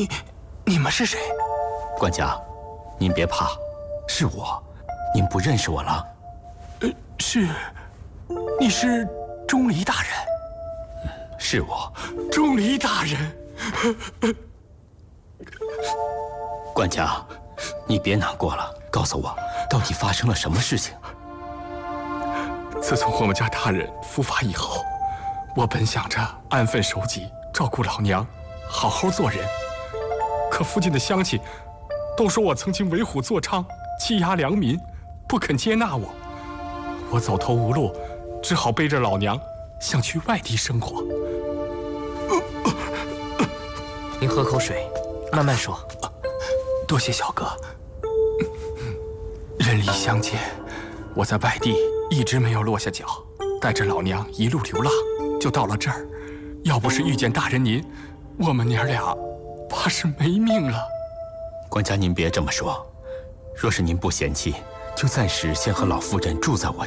你们是谁？ 管家，您别怕，是我。您不认识我了？ 你是钟离大人？ 是我。 钟离大人。 管家，你别难过了，告诉我，到底发生了什么事情？ 自从我们家大人伏法以后，我本想着安分守己，照顾老娘，好好做人。可附近的乡亲都说我曾经为虎作伥，欺压良民，不肯接纳我。我走投无路，只好背着老娘想去外地生活。 您喝口水，慢慢说。 多谢小哥。人离乡间，我在外地一直没有落下脚，带着老娘一路流浪，就到了这儿。要不是遇见大人您，我们娘俩怕是没命了。 管家，您别这么说。若是您不嫌弃，就暂时先和老夫人住在我